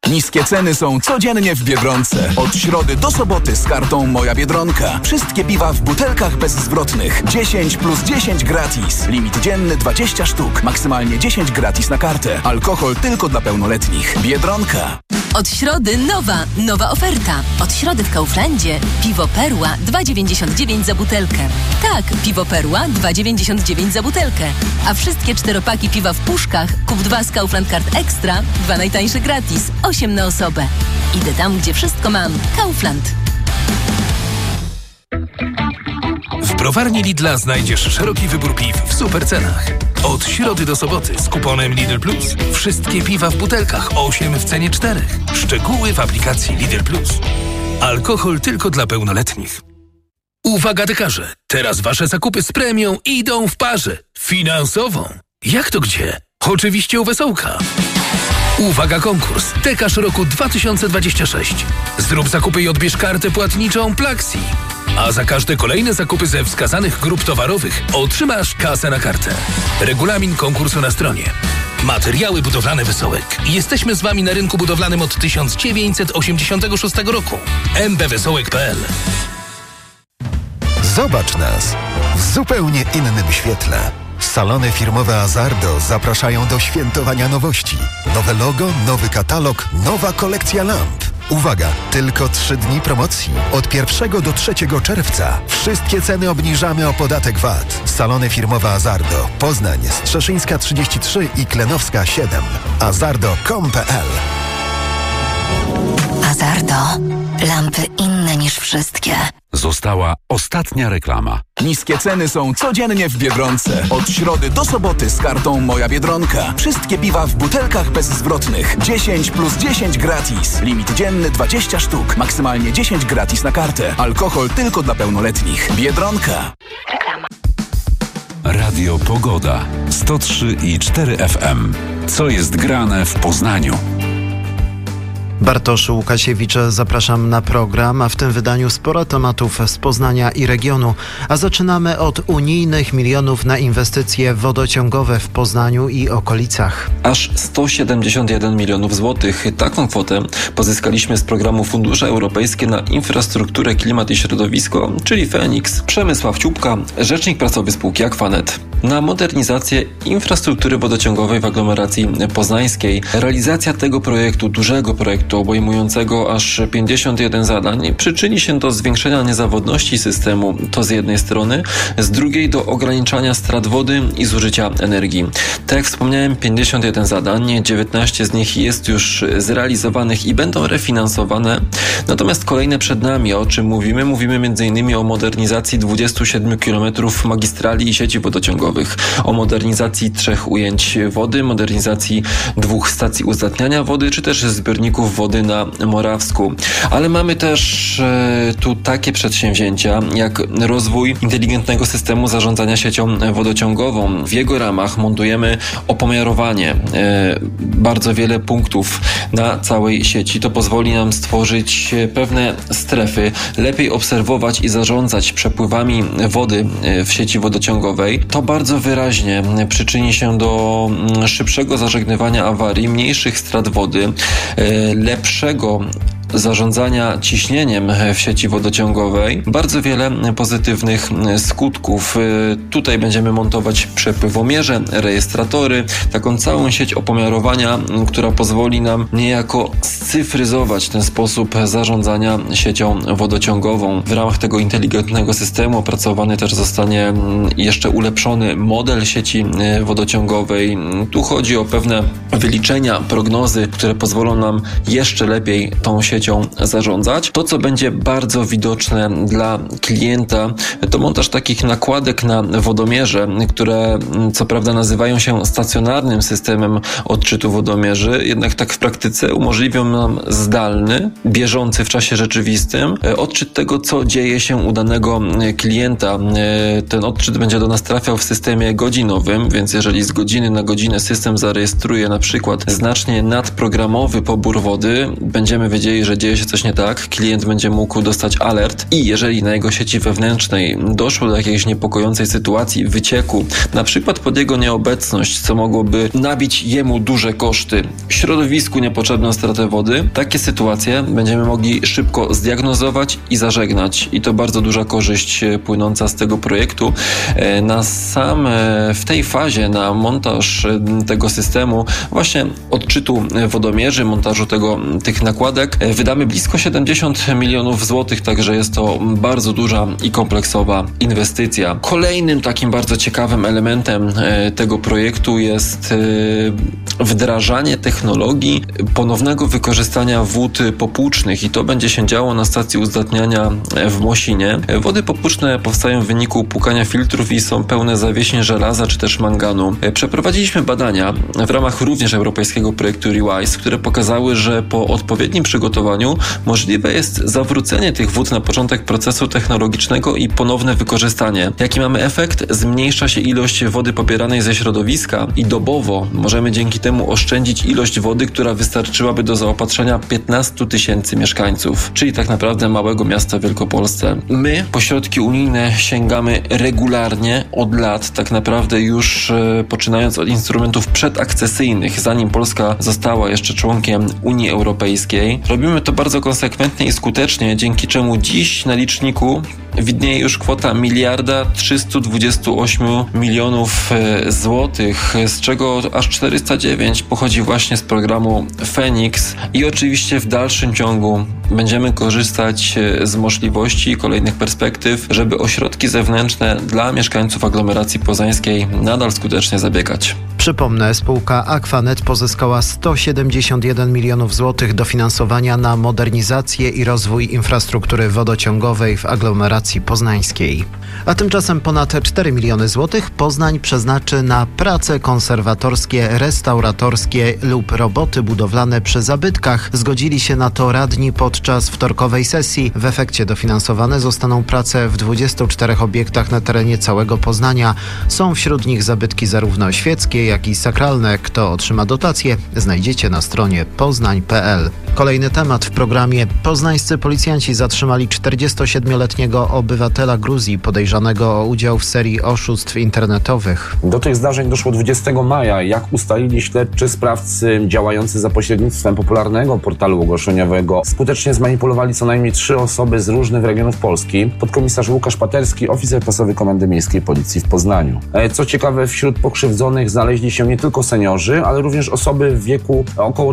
Niskie ceny są codziennie w Biedronce. Od środy do soboty z kartą Moja Biedronka. Wszystkie piwa w butelkach bezzwrotnych. 10 plus 10 gratis. Limit dzienny 20 sztuk. Maksymalnie 10 gratis na kartę. Alkohol tylko dla pełnoletnich. Biedronka. Od środy nowa oferta. Od środy w Kauflandzie piwo Perła 2,99 za butelkę. Tak, piwo Perła 2,99 za butelkę. A wszystkie 4-paki piwa w puszkach kup 2 z Kaufland Card Extra, 2 najtańsze gratis, 8 na osobę. Idę tam, gdzie wszystko mam. Kaufland. W browarni Lidla znajdziesz szeroki wybór piw w super cenach. Od środy do soboty z kuponem Lidl Plus. Wszystkie piwa w butelkach 8 w cenie 4. Szczegóły w aplikacji Lidl Plus. Alkohol tylko dla pełnoletnich. Uwaga dekarze! Teraz wasze zakupy z premią idą w parze. Finansową. Jak to gdzie? Oczywiście u Wesołka. Uwaga konkurs. Dekarz roku 2026. Zrób zakupy i odbierz kartę płatniczą Plaxi. A za każde kolejne zakupy ze wskazanych grup towarowych otrzymasz kasę na kartę. Regulamin konkursu na stronie. Materiały budowlane Wesołek. Jesteśmy z wami na rynku budowlanym od 1986 roku. mbwesołek.pl. Zobacz nas w zupełnie innym świetle. Salony firmowe Azardo zapraszają do świętowania nowości. Nowe logo, nowy katalog, nowa kolekcja lamp. Uwaga, tylko 3 dni promocji. Od 1 do 3 czerwca. Wszystkie ceny obniżamy o podatek VAT. Salony firmowe Azardo. Poznań, Strzeszyńska 33 i Klenowska 7. Azardo.com.pl. Azardo. Lampy inne niż wszystkie. Została ostatnia reklama. Niskie ceny są codziennie w Biedronce. Od środy do soboty z kartą Moja Biedronka. Wszystkie piwa w butelkach bezzwrotnych. 10 plus 10 gratis. Limit dzienny 20 sztuk. Maksymalnie 10 gratis na kartę. Alkohol tylko dla pełnoletnich. Biedronka. Reklama. Radio Pogoda 103,4 FM. Co jest grane w Poznaniu? Bartosz Łukasiewicz, zapraszam na program, a w tym wydaniu sporo tematów z Poznania i regionu. A zaczynamy od unijnych milionów na inwestycje wodociągowe w Poznaniu i okolicach. Aż 171 milionów złotych. Taką kwotę pozyskaliśmy z programu Fundusze Europejskie na infrastrukturę, klimat i środowisko, czyli Feniks. Przemysław Ciupka, rzecznik prasowy spółki Aquanet. Na modernizację infrastruktury wodociągowej w aglomeracji poznańskiej. Realizacja tego projektu, dużego projektu obejmującego aż 51 zadań, przyczyni się do zwiększenia niezawodności systemu, to z jednej strony, z drugiej do ograniczania strat wody i zużycia energii. Tak jak wspomniałem, 51 zadań, 19 z nich jest już zrealizowanych i będą refinansowane, natomiast kolejne przed nami. O czym mówimy? Mówimy m.in. o modernizacji 27 km magistrali i sieci wodociągowych, o modernizacji 3 ujęć wody, modernizacji 2 stacji uzdatniania wody, czy też zbiorników wody na Morawsku. Ale mamy też tu takie przedsięwzięcia jak rozwój inteligentnego systemu zarządzania siecią wodociągową. W jego ramach montujemy opomiarowanie, bardzo wiele punktów na całej sieci. To pozwoli nam stworzyć pewne strefy, lepiej obserwować i zarządzać przepływami wody w sieci wodociągowej. To bardzo wyraźnie przyczyni się do szybszego zażegnywania awarii, mniejszych strat wody, lepszego zarządzania ciśnieniem w sieci wodociągowej. Bardzo wiele pozytywnych skutków. Tutaj będziemy montować przepływomierze, rejestratory, taką całą sieć opomiarowania, która pozwoli nam niejako scyfryzować ten sposób zarządzania siecią wodociągową. W ramach tego inteligentnego systemu opracowany też zostanie jeszcze ulepszony model sieci wodociągowej. Tu chodzi o pewne wyliczenia, prognozy, które pozwolą nam jeszcze lepiej tą siecią zarządzać. To, co będzie bardzo widoczne dla klienta, to montaż takich nakładek na wodomierze, które co prawda nazywają się stacjonarnym systemem odczytu wodomierzy, jednak tak w praktyce umożliwią nam zdalny, bieżący w czasie rzeczywistym odczyt tego, co dzieje się u danego klienta. Ten odczyt będzie do nas trafiał w systemie godzinowym, więc jeżeli z godziny na godzinę system zarejestruje na przykład znacznie nadprogramowy pobór wody, będziemy wiedzieli, że że dzieje się coś nie tak, klient będzie mógł dostać alert i jeżeli na jego sieci wewnętrznej doszło do jakiejś niepokojącej sytuacji, wycieku, na przykład pod jego nieobecność, co mogłoby nabić jemu duże koszty, środowisku niepotrzebną stratę wody, takie sytuacje będziemy mogli szybko zdiagnozować i zażegnać. I to bardzo duża korzyść płynąca z tego projektu. W tej fazie, na montaż tego systemu, właśnie odczytu wodomierzy, montażu tych nakładek, wydamy blisko 70 milionów złotych, także jest to bardzo duża i kompleksowa inwestycja. Kolejnym takim bardzo ciekawym elementem tego projektu jest wdrażanie technologii ponownego wykorzystania wód popłucznych i to będzie się działo na stacji uzdatniania w Mosinie. Wody popłuczne powstają w wyniku płukania filtrów i są pełne zawiesin żelaza czy też manganu. Przeprowadziliśmy badania w ramach również europejskiego projektu ReWise, które pokazały, że po odpowiednim przygotowaniu możliwe jest zawrócenie tych wód na początek procesu technologicznego i ponowne wykorzystanie. Jaki mamy efekt? Zmniejsza się ilość wody pobieranej ze środowiska i dobowo możemy dzięki temu oszczędzić ilość wody, która wystarczyłaby do zaopatrzenia 15 tysięcy mieszkańców, czyli tak naprawdę małego miasta w Wielkopolsce. My po środki unijne sięgamy regularnie od lat, tak naprawdę już poczynając od instrumentów przedakcesyjnych, zanim Polska została jeszcze członkiem Unii Europejskiej. Robimy to bardzo konsekwentnie i skutecznie, dzięki czemu dziś na liczniku widnieje już kwota 1,328 milionów złotych, z czego aż 409 pochodzi właśnie z programu Fenix i oczywiście w dalszym ciągu będziemy korzystać z możliwości i kolejnych perspektyw, żeby o środki zewnętrzne dla mieszkańców aglomeracji poznańskiej nadal skutecznie zabiegać. Przypomnę, spółka Aquanet pozyskała 171 milionów złotych dofinansowania na modernizację i rozwój infrastruktury wodociągowej w aglomeracji poznańskiej. A tymczasem ponad 4 miliony złotych Poznań przeznaczy na prace konserwatorskie, restauratorskie lub roboty budowlane przy zabytkach. Zgodzili się na to radni podczas wtorkowej sesji. W efekcie dofinansowane zostaną prace w 24 obiektach na terenie całego Poznania. Są wśród nich zabytki zarówno świeckie, jak i sakralne. Kto otrzyma dotację, znajdziecie na stronie poznań.pl. Kolejny temat w programie. Poznańscy policjanci zatrzymali 47-letniego obywatela Gruzji podejrzanego o udział w serii oszustw internetowych. Do tych zdarzeń doszło 20 maja. Jak ustalili śledczy, sprawcy działający za pośrednictwem popularnego portalu ogłoszeniowego skutecznie zmanipulowali co najmniej 3 osoby z różnych regionów Polski. Podkomisarz Łukasz Paterski, oficer prasowy Komendy Miejskiej Policji w Poznaniu. Co ciekawe, wśród pokrzywdzonych znaleźli się nie tylko seniorzy, ale również osoby w wieku około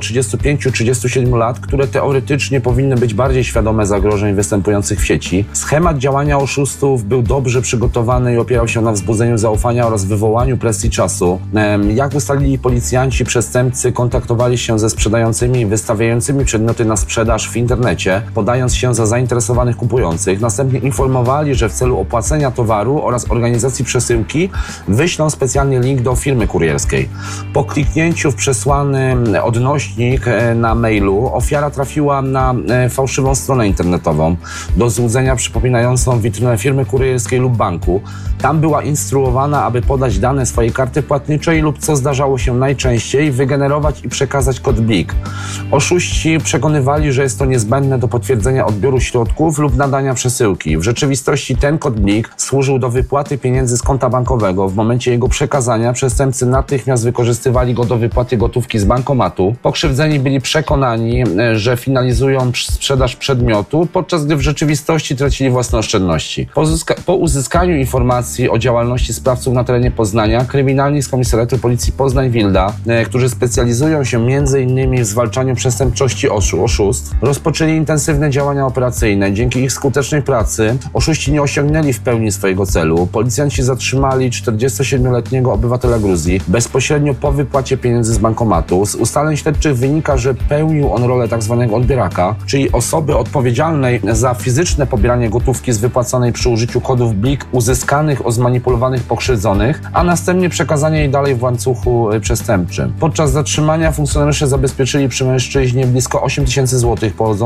35-37 lat, które teoretycznie powinny być bardziej świadome zagrożeń występujących w sieci. Schemat działania oszustów był dobrze przygotowany i opierał się na wzbudzeniu zaufania oraz wywołaniu presji czasu. Jak ustalili policjanci, przestępcy kontaktowali się ze sprzedającymi i wystawiającymi przedmioty na sprzedaż w internecie, podając się za zainteresowanych kupujących. Następnie informowali, że w celu opłacenia towaru oraz organizacji przesyłki wyślą specjalny link do firmy kurierskiej. Po kliknięciu w przesłany odnośnik na mailu ofiara trafiła na fałszywą stronę internetową, do złudzenia przypominającą witrynę firmy kurierskiej lub banku. Tam była instruowana, aby podać dane swojej karty płatniczej lub, co zdarzało się najczęściej, wygenerować i przekazać kod BLIK. Oszuści przekonywali, że jest to niezbędne do potwierdzenia odbioru środków lub nadania przesyłki. W rzeczywistości ten kod BLIK służył do wypłaty pieniędzy z konta bankowego. W momencie jego przekazania przestępcy natychmiast wykorzystywali go do wypłaty gotówki z bankomatu. Pokrzywdzeni byli przekonani, że finalizują sprzedaż przedmiotu, podczas gdy w rzeczywistości tracili własne oszczędności. Po uzyskaniu informacji o działalności sprawców na terenie Poznania, kryminalni z Komisariatu Policji Poznań-Wilda, którzy specjalizują się m.in. w zwalczaniu przestępczości oszustw, rozpoczęli intensywne działania operacyjne. Dzięki ich skutecznej pracy oszuści nie osiągnęli w pełni swojego celu. Policjanci zatrzymali 47-letniego obywatela Gruzji bezpośrednio po wypłacie pieniędzy z bankomatu. Z ustaleń śledczych wynika, że pełnił on rolę tzw. odbieraka, czyli osoby odpowiedzialnej za fizyczne pobieranie gotówki z wypłaconej przy użyciu kodów BLIK uzyskanych od zmanipulowanych pokrzywdzonych, a następnie przekazanie jej dalej w łańcuchu przestępczym. Podczas zatrzymania funkcjonariusze zabezpieczyli przy mężczyźnie blisko 8 tysięcy złotych pochodzących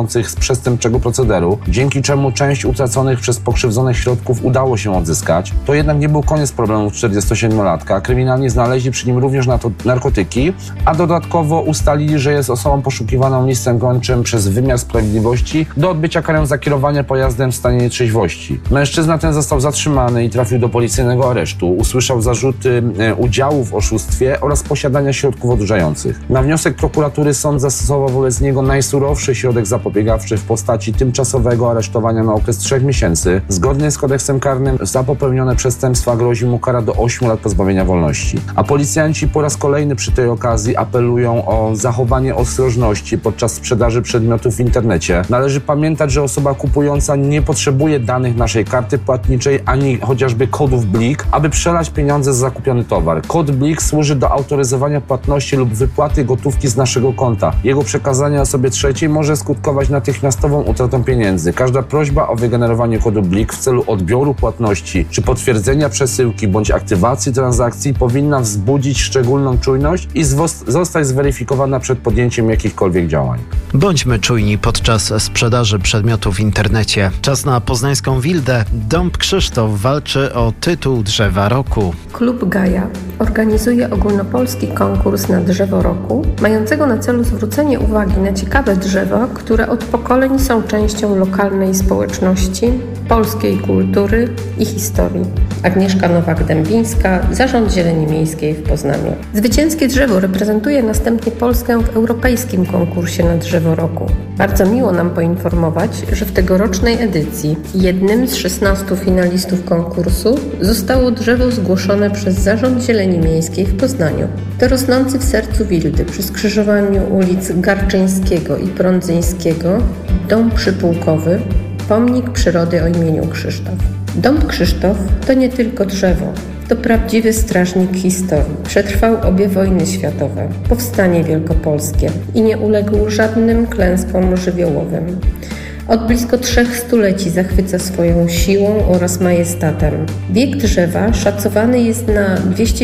pochodzących z przestępczego procederu, dzięki czemu część utraconych przez pokrzywdzonych środków udało się odzyskać. To jednak nie był koniec problemów 47-latka. Kryminalni znaleźli przy nim również narkotyki, a dodatkowo ustalili, że jest osobą poszukiwaną listem gończym przez wymiar sprawiedliwości do odbycia kary za kierowanie pojazdem w stanie nietrzeźwości. Mężczyzna ten został zatrzymany i trafił do policyjnego aresztu. Usłyszał zarzuty udziału w oszustwie oraz posiadania środków odurzających. Na wniosek prokuratury sąd zastosował wobec niego najsurowszy środek zapobiegawczy w postaci tymczasowego aresztowania na okres 3 miesięcy. Zgodnie z kodeksem karnym za popełnione przestępstwa grozi mu kara do 8 lat pozbawienia wolności. A policjanci po raz kolejny przy tej okazji apelują o zachowanie ostrożności podczas sprzedaży przedmiotów w internecie. Należy pamiętać, że osoba kupująca nie potrzebuje danych naszej karty płatniczej ani chociażby kodów BLIK, aby przelać pieniądze za zakupiony towar. Kod BLIK służy do autoryzowania płatności lub wypłaty gotówki z naszego konta. Jego przekazanie osobie trzeciej może skutkować natychmiastową utratą pieniędzy. Każda prośba o wygenerowanie kodu BLIK w celu odbioru płatności czy potwierdzenia przesyłki bądź aktywacji transakcji powinna wzbudzić szczególną czujność i zostać zweryfikowana przed podjęciem jakichkolwiek działań. Bądźmy czujni podczas sprzedaży przedmiotów w internecie. Czas na poznańską Wildę. Dąb Krzysztof walczy o tytuł Drzewa Roku. Klub Gaja organizuje ogólnopolski konkurs na Drzewo Roku, mającego na celu zwrócenie uwagi na ciekawe drzewa, które od pokoleń są częścią lokalnej społeczności, polskiej kultury i historii. Agnieszka Nowak-Dębińska, Zarząd Zieleni Miejskiej w Poznaniu. Zwycięskie drzewo reprezentuje następnie Polskę w europejskim konkursie na Drzewo Roku. Bardzo miło nam poinformować, że w tegorocznej edycji jednym z 16 finalistów konkursu zostało drzewo zgłoszone przez Zarząd Zieleni Miejskiej w Poznaniu. To rosnący w sercu Wildy przy skrzyżowaniu ulic Garczyńskiego i Prądzyńskiego dąb przypułkowy, pomnik przyrody o imieniu Krzysztof. Dąb Krzysztof to nie tylko drzewo, to prawdziwy strażnik historii. Przetrwał obie wojny światowe, powstanie wielkopolskie i nie uległ żadnym klęskom żywiołowym. Od blisko 3 stuleci zachwyca swoją siłą oraz majestatem. Wiek drzewa szacowany jest na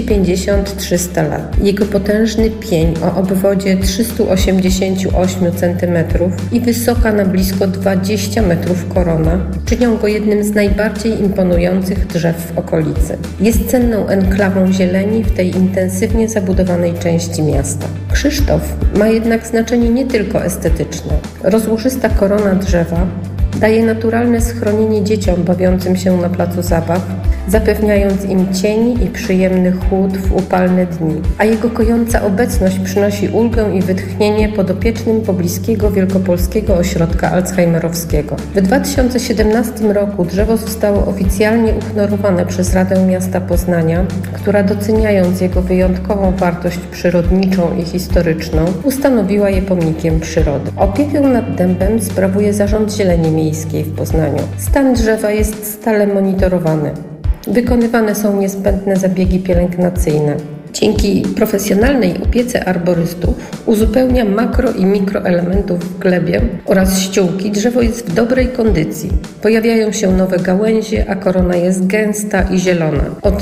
250-300 lat. Jego potężny pień o obwodzie 388 cm i wysoka na blisko 20 metrów korona czynią go jednym z najbardziej imponujących drzew w okolicy. Jest cenną enklawą zieleni w tej intensywnie zabudowanej części miasta. Krzysztof ma jednak znaczenie nie tylko estetyczne. Rozłożysta korona drzewa daje naturalne schronienie dzieciom bawiącym się na placu zabaw, zapewniając im cień i przyjemny chłód w upalne dni, a jego kojąca obecność przynosi ulgę i wytchnienie podopiecznym pobliskiego wielkopolskiego ośrodka alzheimerowskiego. W 2017 roku drzewo zostało oficjalnie uhonorowane przez Radę Miasta Poznania, która doceniając jego wyjątkową wartość przyrodniczą i historyczną, ustanowiła je pomnikiem przyrody. Opiekę nad dębem sprawuje Zarząd Zieleni Miejskiej w Poznaniu. Stan drzewa jest stale monitorowany. Wykonywane są niezbędne zabiegi pielęgnacyjne. Dzięki profesjonalnej opiece arborystów uzupełnia makro i mikroelementów w glebie oraz ściółki. Drzewo jest w dobrej kondycji. Pojawiają się nowe gałęzie, a korona jest gęsta i zielona. Od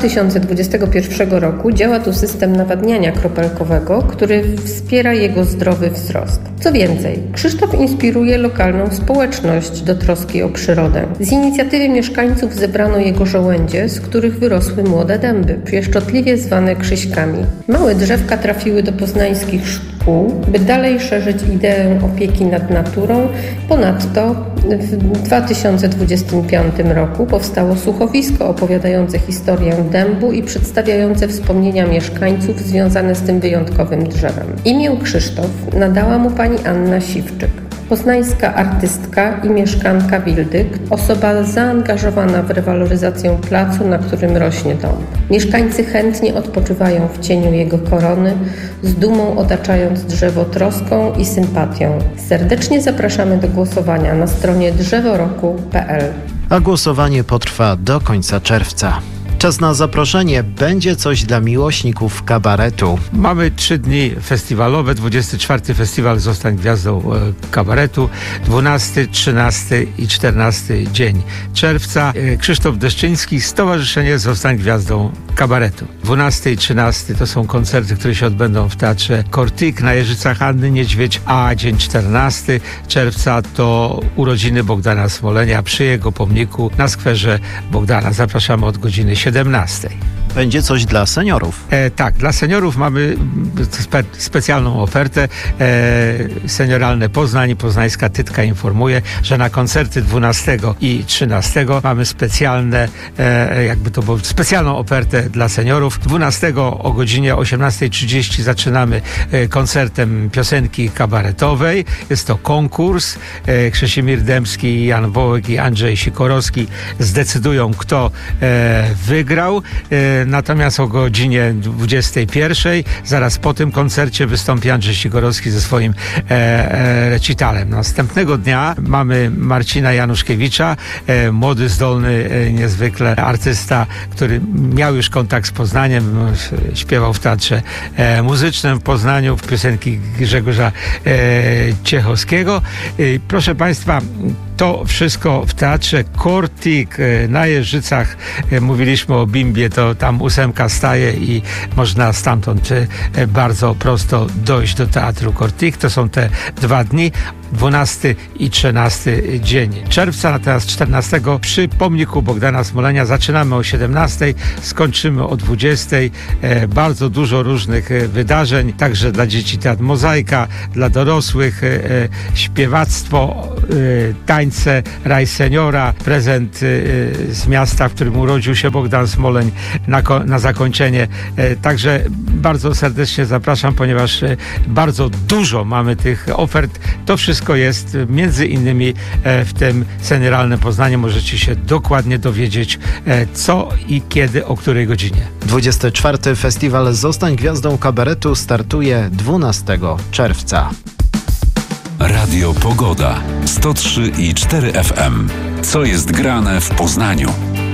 2021 roku działa tu system nawadniania kropelkowego, który wspiera jego zdrowy wzrost. Co więcej, Krzysztof inspiruje lokalną społeczność do troski o przyrodę. Z inicjatywy mieszkańców zebrano jego żołędzie, z których wyrosły młode dęby, pieszczotliwie zwane krzyśkami. Małe drzewka trafiły do poznańskich szkół, by dalej szerzyć ideę opieki nad naturą. Ponadto w 2025 roku powstało słuchowisko opowiadające historię dębu i przedstawiające wspomnienia mieszkańców związane z tym wyjątkowym drzewem. Imię Krzysztof nadała mu pani Anna Siwczyk. Poznańska artystka i mieszkanka Wildy, osoba zaangażowana w rewaloryzację placu, na którym rośnie dąb. Mieszkańcy chętnie odpoczywają w cieniu jego korony, z dumą otaczając drzewo troską i sympatią. Serdecznie zapraszamy do głosowania na stronie drzeworoku.pl. A głosowanie potrwa do końca czerwca. Czas na zaproszenie. Będzie coś dla miłośników kabaretu. Mamy 3 dni festiwalowe. 24. festiwal Zostań Gwiazdą kabaretu. 12, 13 i 14 dzień czerwca. Krzysztof Deszczyński, Stowarzyszenie Zostań Gwiazdą kabaretu. 12 i 13 to są koncerty, które się odbędą w Teatrze Kortik na Jeżycach Anny Niedźwiedź, a dzień 14 czerwca to urodziny Bogdana Smolenia przy jego pomniku na skwerze Bogdana. Zapraszamy od godziny 17. Będzie coś dla seniorów. Tak, dla seniorów mamy specjalną ofertę. Senioralne Poznań, Poznańska Tytka informuje, że na koncerty 12 i 13 mamy specjalną ofertę dla seniorów. 12 o godzinie 18:30 zaczynamy koncertem piosenki kabaretowej. Jest to konkurs. Krzesimir Dębski, Jan Wołek i Andrzej Sikorowski zdecydują, kto wygrał. Natomiast o godzinie 21 zaraz po tym koncercie wystąpi Andrzej Sikorowski ze swoim recitalem. Następnego dnia mamy Marcina Januszkiewicza, młody, zdolny, niezwykle artysta, który miał już kontakt z Poznaniem, śpiewał w Teatrze Muzycznym w Poznaniu, piosenki Grzegorza Ciechowskiego. Proszę Państwa, to wszystko w Teatrze Kortik na Jeżycach. Mówiliśmy o Bimbie, to tam 8 staje i można stamtąd bardzo prosto dojść do Teatru Kortik. To są te 2 dni. 12 i 13 dzień czerwca, natomiast 14 przy pomniku Bogdana Smolenia zaczynamy o 17, skończymy o 20. Bardzo dużo różnych wydarzeń, także dla dzieci teatr Mozaika, dla dorosłych śpiewactwo, tańce, raj seniora, prezent z miasta, w którym urodził się Bogdan Smoleń na zakończenie. Także bardzo serdecznie zapraszam, ponieważ bardzo dużo mamy tych ofert. To wszystko jest między innymi w tym senioralnym Poznaniu. Możecie się dokładnie dowiedzieć, co i kiedy, o której godzinie. 24. Festiwal Zostań Gwiazdą kabaretu startuje 12 czerwca. Radio Pogoda 103,4 FM. Co jest grane w Poznaniu?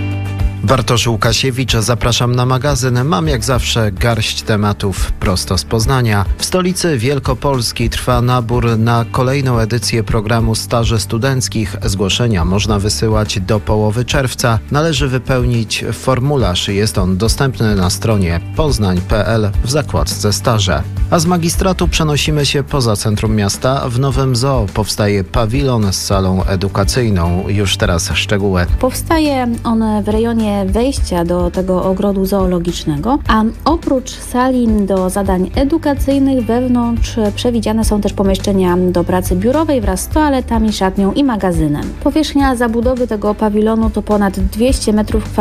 Bartosz Łukasiewicz, zapraszam na magazyn. Mam jak zawsze garść tematów prosto z Poznania. W stolicy Wielkopolski trwa nabór na kolejną edycję programu staży studenckich. Zgłoszenia można wysyłać do połowy czerwca. Należy wypełnić formularz. Jest on dostępny na stronie poznań.pl w zakładce staże. A z magistratu przenosimy się poza centrum miasta. W Nowym Zoo powstaje pawilon z salą edukacyjną. Już teraz szczegóły. Powstaje on w rejonie wejścia do tego ogrodu zoologicznego, a oprócz sali do zadań edukacyjnych wewnątrz przewidziane są też pomieszczenia do pracy biurowej wraz z toaletami, szatnią i magazynem. Powierzchnia zabudowy tego pawilonu to ponad 200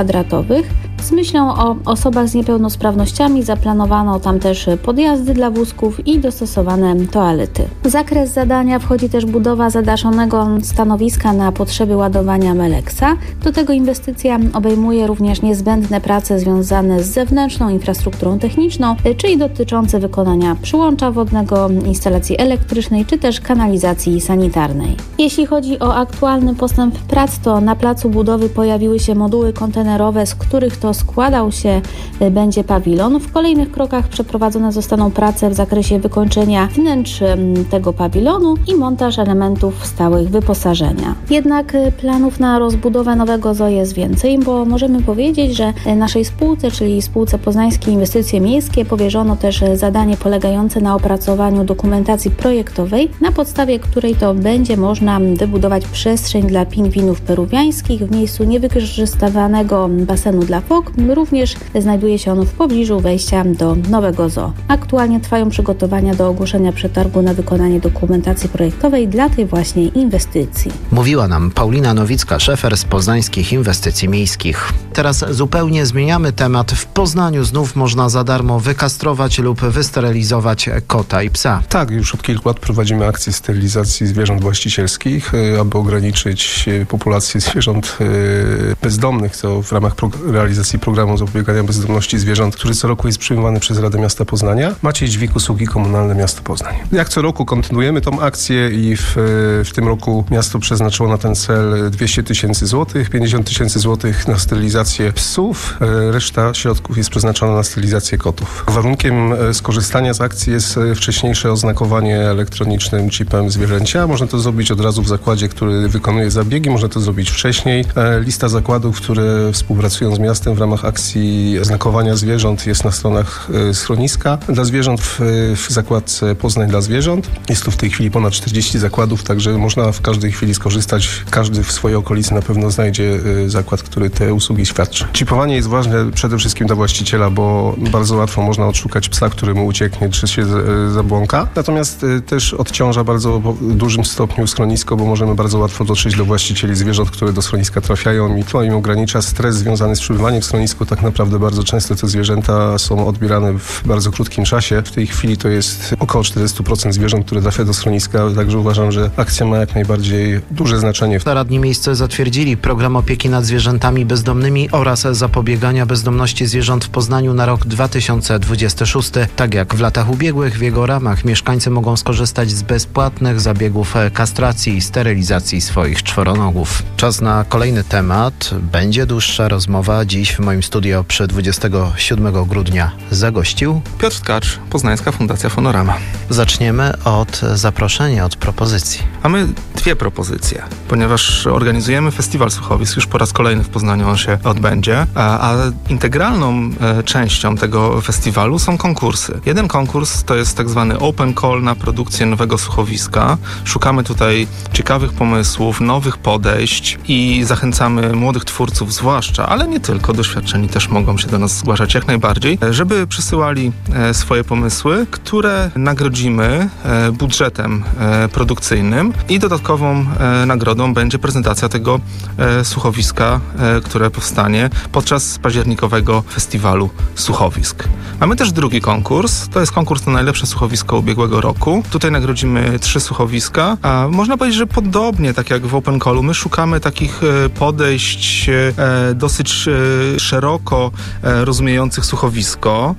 m2. Z myślą o osobach z niepełnosprawnościami zaplanowano tam też podjazdy dla wózków i dostosowane toalety. W zakres zadania wchodzi też budowa zadaszonego stanowiska na potrzeby ładowania Meleksa. Do tego inwestycja obejmuje również niezbędne prace związane z zewnętrzną infrastrukturą techniczną, czyli dotyczące wykonania przyłącza wodnego, instalacji elektrycznej czy też kanalizacji sanitarnej. Jeśli chodzi o aktualny postęp prac, to na placu budowy pojawiły się moduły kontenerowe, z których to składał się będzie pawilon. W kolejnych krokach przeprowadzone zostaną prace w zakresie wykończenia wnętrz tego pawilonu i montaż elementów stałych wyposażenia. Jednak planów na rozbudowę nowego zoo jest więcej, bo możemy powiedzieć, że naszej spółce, czyli spółce Poznańskie Inwestycje Miejskie, powierzono też zadanie polegające na opracowaniu dokumentacji projektowej, na podstawie której to będzie można wybudować przestrzeń dla pingwinów peruwiańskich w miejscu niewykorzystywanego basenu dla fok. Również znajduje się on w pobliżu wejścia do nowego zoo. Aktualnie trwają przygotowania do ogłoszenia przetargu na wykonanie dokumentacji projektowej dla tej właśnie inwestycji. Mówiła nam Paulina Nowicka-Szefer z Poznańskich Inwestycji Miejskich. Teraz zupełnie zmieniamy temat. W Poznaniu znów można za darmo wykastrować lub wysterylizować kota i psa. Tak, już od kilku lat prowadzimy akcję sterylizacji zwierząt właścicielskich, aby ograniczyć populację zwierząt bezdomnych, co w ramach realizacji realizacji programu zapobiegania bezdomności zwierząt, który co roku jest przyjmowany przez Radę Miasta Poznania. Maciej Dźwig, Usługi Komunalne Miasto Poznań. Jak co roku kontynuujemy tą akcję i w tym roku miasto przeznaczyło na ten cel 200 000 złotych, 50 000 złotych na sterylizację psów, reszta środków jest przeznaczona na sterylizację kotów. Warunkiem skorzystania z akcji jest wcześniejsze oznakowanie elektronicznym chipem zwierzęcia. Można to zrobić od razu w zakładzie, który wykonuje zabiegi, można to zrobić wcześniej. Lista zakładów, które współpracują z miastem w ramach akcji znakowania zwierząt jest na stronach schroniska dla zwierząt w zakładce Poznań dla zwierząt. Jest tu w tej chwili ponad 40 zakładów, także można w każdej chwili skorzystać. Każdy w swojej okolicy na pewno znajdzie zakład, który te usługi świadczy. Chipowanie jest ważne przede wszystkim dla właściciela, bo bardzo łatwo można odszukać psa, który mu ucieknie, czy się zabłąka. Natomiast też odciąża bardzo w dużym stopniu schronisko, bo możemy bardzo łatwo dotrzeć do właścicieli zwierząt, które do schroniska trafiają i to im ogranicza stres związany z przebywaniem w schronisku. Tak naprawdę bardzo często te zwierzęta są odbierane w bardzo krótkim czasie. W tej chwili to jest około 40% zwierząt, które trafia do schroniska, także uważam, że akcja ma jak najbardziej duże znaczenie. Radni miejsce zatwierdzili program opieki nad zwierzętami bezdomnymi oraz zapobiegania bezdomności zwierząt w Poznaniu na rok 2026. Tak jak w latach ubiegłych, w jego ramach mieszkańcy mogą skorzystać z bezpłatnych zabiegów kastracji i sterylizacji swoich czworonogów. Czas na kolejny temat. Będzie dłuższa rozmowa. Dziś w moim studio przy 27 grudnia zagościł Piotr Tkacz, Poznańska Fundacja Fonorama. Zaczniemy od zaproszenia, od propozycji. Mamy dwie propozycje, ponieważ organizujemy Festiwal Słuchowisk, już po raz kolejny w Poznaniu on się odbędzie, a integralną częścią tego festiwalu są konkursy. Jeden konkurs to jest tak zwany open call na produkcję nowego słuchowiska. Szukamy tutaj ciekawych pomysłów, nowych podejść i zachęcamy młodych twórców zwłaszcza, ale nie tylko, doświadczeni też mogą się do nas zgłaszać jak najbardziej, żeby przysyłali swoje pomysły, które nagrodzimy budżetem produkcyjnym i dodatkową nagrodą będzie prezentacja tego słuchowiska, które powstanie podczas październikowego festiwalu słuchowisk. Mamy też drugi konkurs, to jest konkurs na najlepsze słuchowisko ubiegłego roku. Tutaj nagrodzimy 3 słuchowiska, a można powiedzieć, że podobnie tak jak w Open Callu, my szukamy takich podejść dosyć szeroko rozumiejących słuchowisko,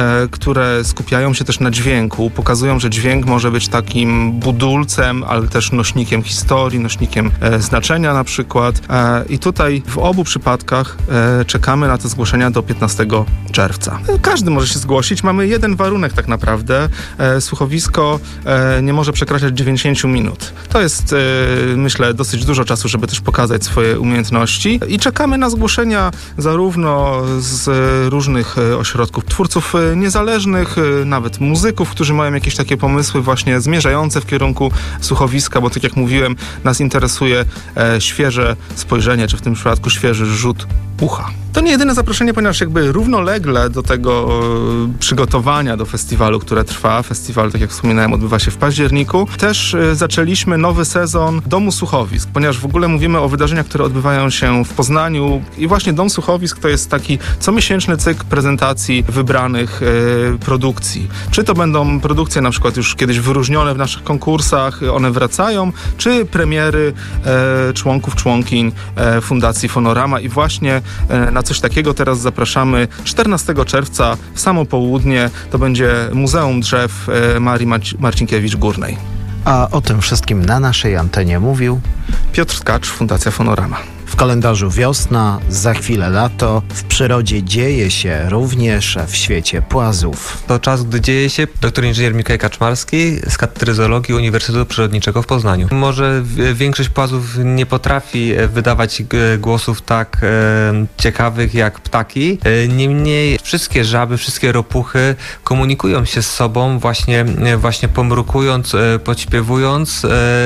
które skupiają się też na dźwięku, pokazują, że dźwięk może być takim budulcem, ale też nośnikiem historii, nośnikiem znaczenia na przykład. I tutaj w obu przypadkach czekamy na te zgłoszenia do 15 czerwca. Każdy może się zgłosić. Mamy jeden warunek tak naprawdę. Słuchowisko nie może przekraczać 90 minut. To jest, myślę, dosyć dużo czasu, żeby też pokazać swoje umiejętności. I czekamy na zgłoszenia zarówno z różnych ośrodków twórców niezależnych, nawet muzyków, którzy mają jakieś takie pomysły właśnie zmierzające w kierunku słuchowiska, bo tak jak mówiłem, nas interesuje świeże spojrzenie, czy w tym przypadku świeży rzut ucha. To nie jedyne zaproszenie, ponieważ jakby równolegle do tego przygotowania do festiwalu, które trwa, festiwal, tak jak wspominałem, odbywa się w październiku, też zaczęliśmy nowy sezon Domu Słuchowisk, ponieważ w ogóle mówimy o wydarzeniach, które odbywają się w Poznaniu i właśnie Dom Słuchowisk to jest taki comiesięczny cykl prezentacji wybranych produkcji. Czy to będą produkcje na przykład już kiedyś wyróżnione w naszych konkursach, one wracają, czy premiery członków, członkiń Fundacji Fonorama i właśnie na coś takiego teraz zapraszamy 14 czerwca w samo południe. To będzie Muzeum Drzew Marii Marcinkiewicz-Górnej. A o tym wszystkim na naszej antenie mówił Piotr Tkacz, Fundacja Fonorama. W kalendarzu wiosna, za chwilę lato, w przyrodzie dzieje się również w świecie płazów. To czas, gdy dzieje się. Doktor inżynier Mikołaj Kaczmarski z Katedry Zoologii Uniwersytetu Przyrodniczego w Poznaniu. Może większość płazów nie potrafi wydawać głosów tak ciekawych jak ptaki. Niemniej wszystkie żaby, wszystkie ropuchy komunikują się z sobą właśnie pomrukując, podśpiewując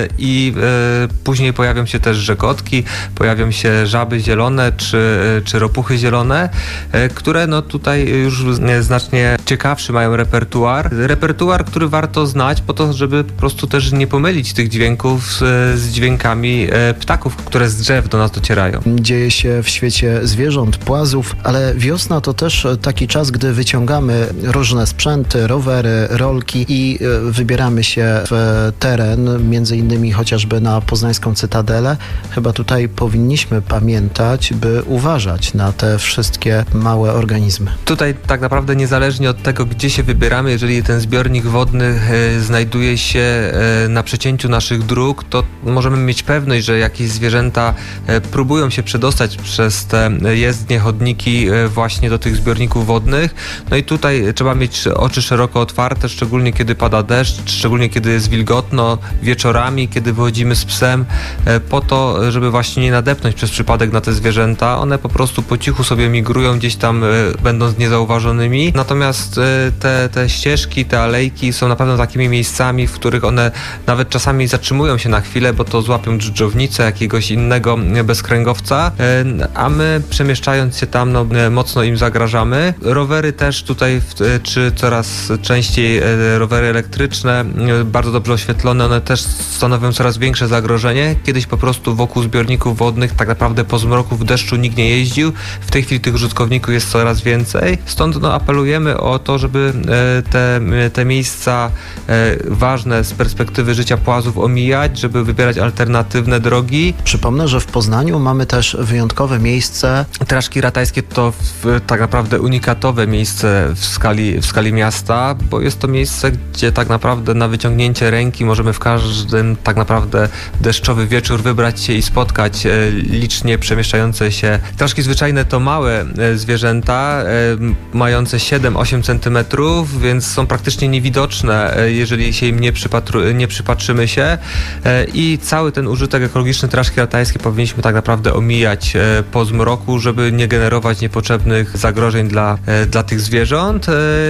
i później pojawią się też żegotki, pojawią się żaby zielone czy ropuchy zielone, które no tutaj już znacznie ciekawszy mają repertuar, który warto znać po to, żeby po prostu też nie pomylić tych dźwięków z dźwiękami ptaków, które z drzew do nas docierają. Dzieje się w świecie zwierząt, płazów, ale wiosna to też taki czas, gdy wyciągamy różne sprzęty, rowery, rolki i wybieramy się w teren, między innymi chociażby na poznańską Cytadelę. Chyba tutaj powinniśmy powinniśmy pamiętać, by uważać na te wszystkie małe organizmy? Tutaj tak naprawdę niezależnie od tego, gdzie się wybieramy, jeżeli ten zbiornik wodny znajduje się na przecięciu naszych dróg, to możemy mieć pewność, że jakieś zwierzęta próbują się przedostać przez te jezdnie, chodniki właśnie do tych zbiorników wodnych. No i tutaj trzeba mieć oczy szeroko otwarte, szczególnie kiedy pada deszcz, szczególnie kiedy jest wilgotno, wieczorami, kiedy wychodzimy z psem, po to, żeby właśnie nie nadepnąć przez przypadek na te zwierzęta. One po prostu po cichu sobie migrują gdzieś tam, będąc niezauważonymi. Natomiast te ścieżki, te alejki są na pewno takimi miejscami, w których one nawet czasami zatrzymują się na chwilę, bo to złapią dżdżownicę, jakiegoś innego bezkręgowca, a my przemieszczając się tam, mocno im zagrażamy. Rowery też tutaj, czy coraz częściej rowery elektryczne, bardzo dobrze oświetlone, one też stanowią coraz większe zagrożenie. Kiedyś po prostu wokół zbiorników wodnych tak naprawdę po zmroku w deszczu nikt nie jeździł. W tej chwili tych użytkowników jest coraz więcej. Stąd apelujemy o to, żeby te miejsca ważne z perspektywy życia płazów omijać, żeby wybierać alternatywne drogi. Przypomnę, że w Poznaniu mamy też wyjątkowe miejsce. Traszki Ratajskie to tak naprawdę unikatowe miejsce w skali miasta, bo jest to miejsce, gdzie tak naprawdę na wyciągnięcie ręki możemy w każdym tak naprawdę deszczowy wieczór wybrać się i spotkać licznie przemieszczające się. Traszki zwyczajne to małe zwierzęta, mające 7-8 cm, więc są praktycznie niewidoczne, jeżeli się im nie przypatrzymy się, i cały ten użytek ekologiczny Traszki Ratajskie powinniśmy tak naprawdę omijać po zmroku, żeby nie generować niepotrzebnych zagrożeń dla tych zwierząt.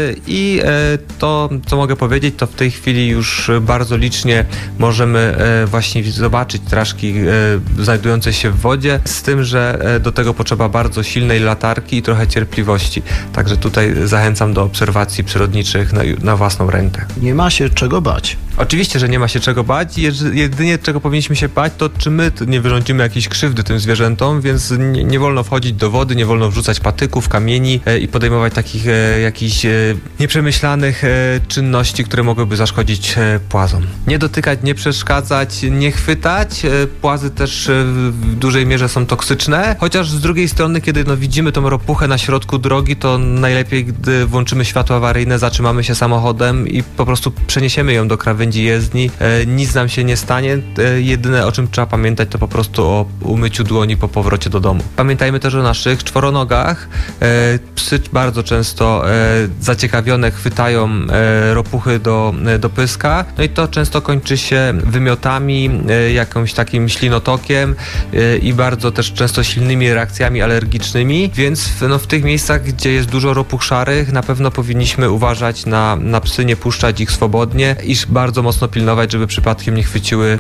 I to, co mogę powiedzieć, to w tej chwili już bardzo licznie możemy właśnie zobaczyć traszki znajdujące się w wodzie, z tym, że do tego potrzeba bardzo silnej latarki i trochę cierpliwości. Także tutaj zachęcam do obserwacji przyrodniczych na własną rękę. Nie ma się czego bać. Oczywiście, że nie ma się czego bać. Jedynie czego powinniśmy się bać, to czy my nie wyrządzimy jakiejś krzywdy tym zwierzętom, więc nie wolno wchodzić do wody, nie wolno wrzucać patyków, kamieni i podejmować takich jakichś nieprzemyślanych czynności, które mogłyby zaszkodzić płazom. Nie dotykać, nie przeszkadzać, nie chwytać. Płazy też w dużej mierze są toksyczne, chociaż z drugiej strony, kiedy widzimy tą ropuchę na środku drogi, to najlepiej, gdy włączymy światło awaryjne, zatrzymamy się samochodem i po prostu przeniesiemy ją do krawędzi jezdni. Nic nam się nie stanie. Jedyne, o czym trzeba pamiętać, to po prostu o umyciu dłoni po powrocie do domu. Pamiętajmy też o naszych czworonogach. Psy bardzo często zaciekawione chwytają ropuchy do pyska, no i to często kończy się wymiotami, jakimś takim ślinotokiem i bardzo też często silnymi reakcjami alergicznymi, więc w tych miejscach, gdzie jest dużo ropuch szarych, na pewno powinniśmy uważać na psy, nie puszczać ich swobodnie i bardzo mocno pilnować, żeby przypadkiem nie chwyciły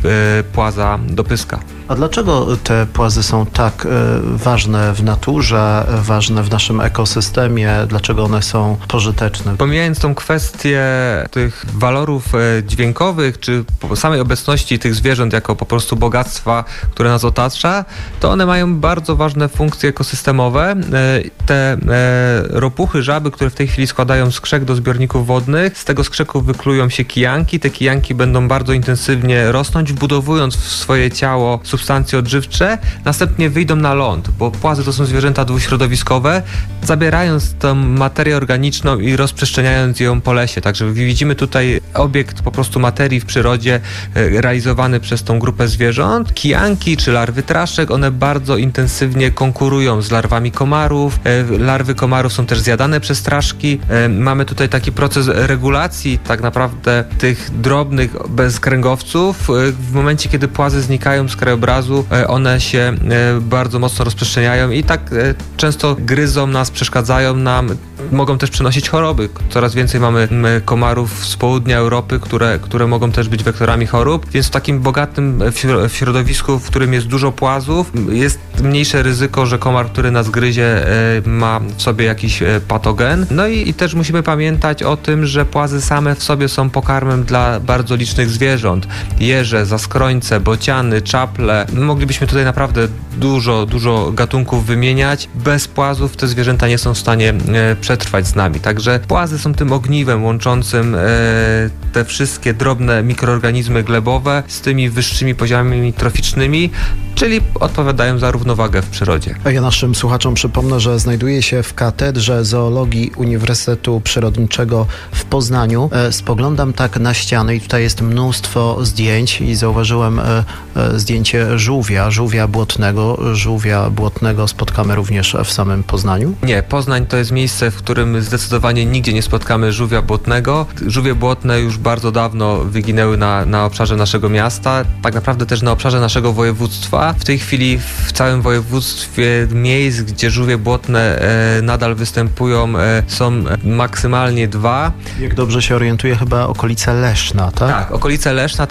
płaza do pyska. A dlaczego te płazy są tak ważne w naturze, ważne w naszym ekosystemie? Dlaczego one są pożyteczne? Pomijając tą kwestię tych walorów dźwiękowych, czy samej obecności tych zwierząt jako po prostu bogactwa, które nas otacza, to one mają bardzo ważne funkcje ekosystemowe. Te ropuchy, żaby, które w tej chwili składają skrzek do zbiorników wodnych, z tego skrzeku wyklują się kijanki. Te kijanki będą bardzo intensywnie rosnąć, wbudowując w swoje ciało substancje odżywcze, następnie wyjdą na ląd, bo płazy to są zwierzęta dwuśrodowiskowe, zabierając tę materię organiczną i rozprzestrzeniając ją po lesie. Także widzimy tutaj obiekt po prostu materii w przyrodzie realizowany przez tą grupę zwierząt. Kijanki czy larwy traszek, one bardzo intensywnie konkurują z larwami komarów. Larwy komarów są też zjadane przez traszki. Mamy tutaj taki proces regulacji tak naprawdę tych drobnych bezkręgowców. W momencie, kiedy płazy znikają z krajobrazu, one się bardzo mocno rozprzestrzeniają i tak często gryzą nas, przeszkadzają nam, mogą też przenosić choroby. Coraz więcej mamy komarów z południa Europy, które mogą też być wektorami chorób, więc w takim bogatym środowisku, w którym jest dużo płazów, jest mniejsze ryzyko, że komar, który nas gryzie, ma w sobie jakiś patogen. No i też musimy pamiętać o tym, że płazy same w sobie są pokarmem dla bardzo licznych zwierząt. Jeże, zaskrońce, bociany, czaple. Moglibyśmy tutaj naprawdę dużo gatunków wymieniać. Bez płazów te zwierzęta nie są w stanie przetrwać przetrwać z nami. Także płazy są tym ogniwem łączącym te wszystkie drobne mikroorganizmy glebowe z tymi wyższymi poziomami troficznymi, czyli odpowiadają za równowagę w przyrodzie. A ja naszym słuchaczom przypomnę, że znajduje się w Katedrze Zoologii Uniwersytetu Przyrodniczego w Poznaniu. Spoglądam tak na ściany i tutaj jest mnóstwo zdjęć i zauważyłem zdjęcie żółwia błotnego. Żółwia błotnego spotkamy również w samym Poznaniu? Nie, Poznań to jest miejsce, w którym zdecydowanie nigdzie nie spotkamy żółwia błotnego. Żółwie błotne już bardzo dawno wyginęły na obszarze naszego miasta, tak naprawdę też na obszarze naszego województwa. W tej chwili w całym województwie miejsc, gdzie żółwie błotne nadal występują, są maksymalnie 2. Jak dobrze się orientuję, chyba okolice Leszna, tak? Tak, okolice Leszna,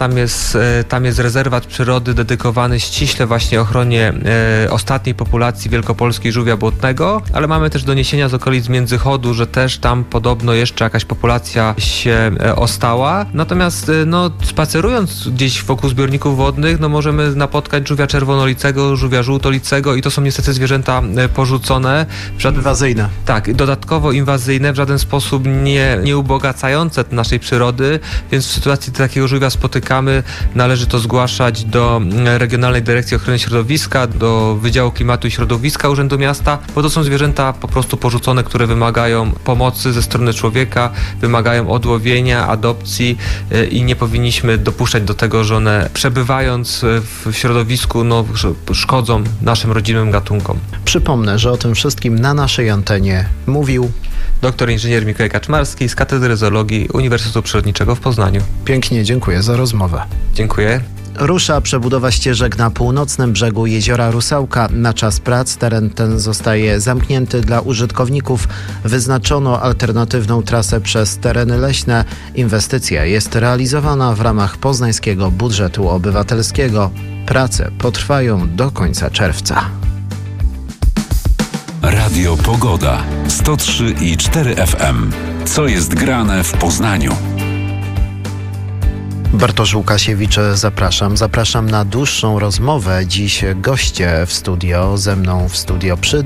tam jest rezerwat przyrody dedykowany ściśle właśnie ochronie ostatniej populacji wielkopolskiej żółwia błotnego, ale mamy też doniesienia z okolic Międzychodu, że też tam podobno jeszcze jakaś populacja się ostała. Natomiast spacerując gdzieś wokół zbiorników wodnych, możemy napotkać żółwia czerwonolicego, żółwia żółtolicego i to są niestety zwierzęta porzucone. Inwazyjne. Tak, dodatkowo inwazyjne, w żaden sposób nie ubogacające naszej przyrody, więc w sytuacji, gdy takiego żółwia spotykamy, należy to zgłaszać do Regionalnej Dyrekcji Ochrony Środowiska, do Wydziału Klimatu i Środowiska Urzędu Miasta, bo to są zwierzęta po prostu porzucone, które wymagają pomocy ze strony człowieka, wymagają odłowienia, adopcji i nie powinniśmy dopuszczać do tego, że one przebywając w środowisku szkodzą naszym rodzimym gatunkom. Przypomnę, że o tym wszystkim na naszej antenie mówił doktor inżynier Mikołaj Kaczmarski z Katedry Zoologii Uniwersytetu Przyrodniczego w Poznaniu. Pięknie dziękuję za rozmowę. Dziękuję. Rusza przebudowa ścieżek na północnym brzegu jeziora Rusałka. Na czas prac teren ten zostaje zamknięty dla użytkowników. Wyznaczono alternatywną trasę przez tereny leśne. Inwestycja jest realizowana w ramach poznańskiego budżetu obywatelskiego. Prace potrwają do końca czerwca. Radio Pogoda 103,4 FM. Co jest grane w Poznaniu? Bartosz Łukasiewicz, zapraszam na dłuższą rozmowę. Dziś goście ze mną w studio przy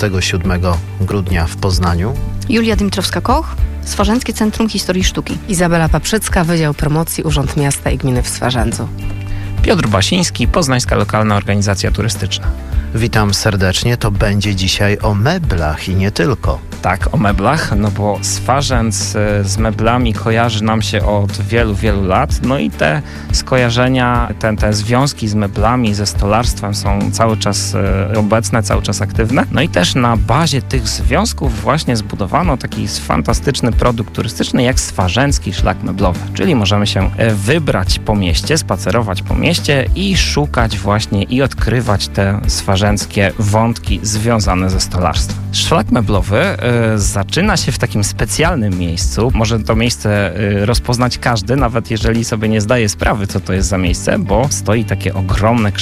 27 grudnia w Poznaniu. Julia Dymtrowska-Koch, Swarzędzkie Centrum Historii Sztuki. Izabela Paprzycka, Wydział Promocji, Urząd Miasta i Gminy w Swarzędzu. Piotr Basiński, Poznańska Lokalna Organizacja Turystyczna. Witam serdecznie. To będzie dzisiaj o meblach i nie tylko. Tak, o meblach, bo Swarzędz z meblami kojarzy nam się od wielu, wielu lat. No i te skojarzenia, te związki z meblami, ze stolarstwem są cały czas obecne, cały czas aktywne. No i też na bazie tych związków właśnie zbudowano taki fantastyczny produkt turystyczny jak Swarzędzki Szlak Meblowy. Czyli możemy się wybrać po mieście, spacerować po mieście i szukać właśnie i odkrywać te swarzędzkie wątki związane ze stolarstwem. Szlak meblowy zaczyna się w takim specjalnym miejscu. Może to miejsce rozpoznać każdy, nawet jeżeli sobie nie zdaje sprawy, co to jest za miejsce, bo stoi takie ogromne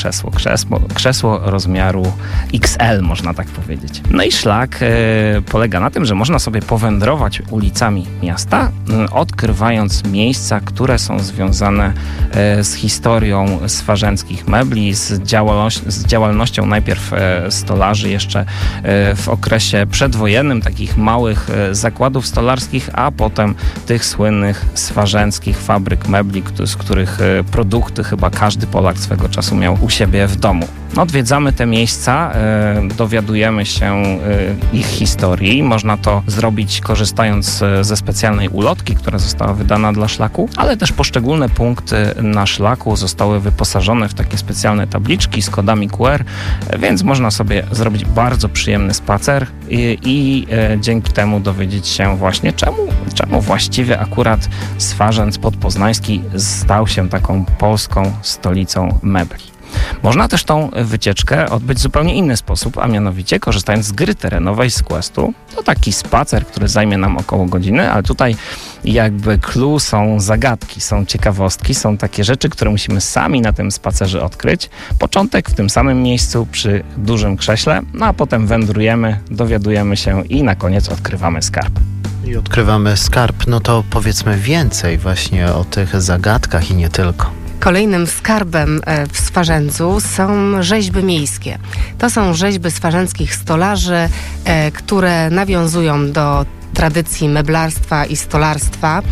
krzesło rozmiaru XL, można tak powiedzieć. No i szlak polega na tym, że można sobie powędrować ulicami miasta, odkrywając miejsca, które są związane z historią swarzędzkich mebli, z działalnością najpierw stolarzy jeszcze w okresie przedwojennym, takich małych zakładów stolarskich, a potem tych słynnych swarzędzkich fabryk mebli, z których produkty chyba każdy Polak swego czasu miał u siebie w domu. Odwiedzamy te miejsca, dowiadujemy się ich historii. Można to zrobić korzystając ze specjalnej ulotki, która została wydana dla szlaku, ale też poszczególne punkty na szlaku zostały wyposażone w takie specjalne tabliczki z kodami QR, więc można sobie zrobić bardzo przyjemny spacer i dzięki temu dowiedzieć się właśnie, czemu właściwie akurat Swarzędz Podpoznański stał się taką polską stolicą mebli. Można też tą wycieczkę odbyć w zupełnie inny sposób, a mianowicie korzystając z gry terenowej z Questu. To taki spacer, który zajmie nam około godziny, ale tutaj jakby clue są zagadki, są ciekawostki, są takie rzeczy, które musimy sami na tym spacerze odkryć. Początek w tym samym miejscu przy dużym krześle, no a potem wędrujemy, dowiadujemy się i na koniec odkrywamy skarb. I odkrywamy skarb, no to powiedzmy więcej właśnie o tych zagadkach i nie tylko. Kolejnym skarbem w Swarzędzu są rzeźby miejskie. To są rzeźby swarzędzkich stolarzy, które nawiązują do tradycji meblarstwa i stolarstwa.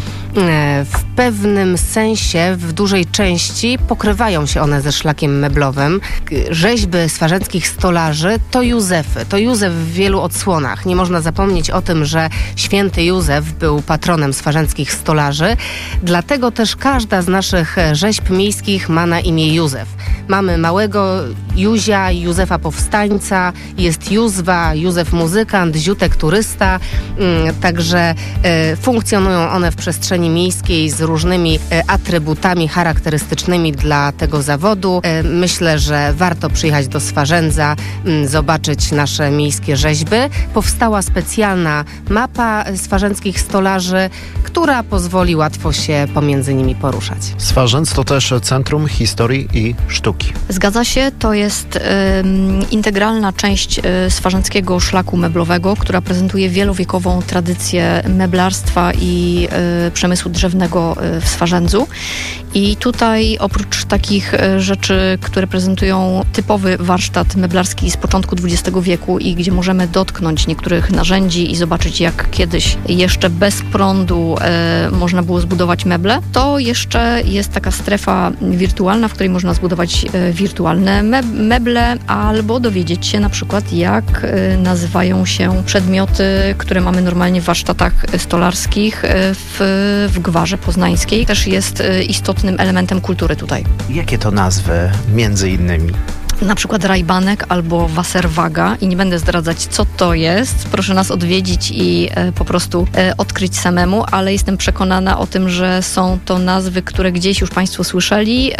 W pewnym sensie, w dużej części pokrywają się one ze szlakiem meblowym. Rzeźby swarzeckich stolarzy to Józefy. To Józef w wielu odsłonach. Nie można zapomnieć o tym, że święty Józef był patronem swarzeckich stolarzy. Dlatego też każda z naszych rzeźb miejskich ma na imię Józef. Mamy małego Józia, Józefa Powstańca, jest Józwa, Józef muzykant, Ziutek turysta. Także funkcjonują one w przestrzeni miejskiej z różnymi atrybutami charakterystycznymi dla tego zawodu. Myślę, że warto przyjechać do Swarzędza, zobaczyć nasze miejskie rzeźby. Powstała specjalna mapa swarzęckich stolarzy, która pozwoli łatwo się pomiędzy nimi poruszać. Swarzędz to też Centrum Historii i Sztuki. Zgadza się, to jest integralna część swarzędzkiego szlaku meblowego, która prezentuje wielowiekową tradycję meblarstwa i przemysłu drzewnego w Swarzędzu. I tutaj oprócz takich rzeczy, które prezentują typowy warsztat meblarski z początku XX wieku i gdzie możemy dotknąć niektórych narzędzi i zobaczyć, jak kiedyś jeszcze bez prądu można było zbudować meble, to jeszcze jest taka strefa wirtualna, w której można zbudować wirtualne meble albo dowiedzieć się na przykład, jak nazywają się przedmioty, które mamy normalnie w warsztatach stolarskich w Gwarze Poznańskiej. Też jest istotnym elementem kultury tutaj. Jakie to nazwy między innymi? Na przykład rajbanek albo waserwaga i nie będę zdradzać, co to jest. Proszę nas odwiedzić i po prostu odkryć samemu, ale jestem przekonana o tym, że są to nazwy, które gdzieś już Państwo słyszeli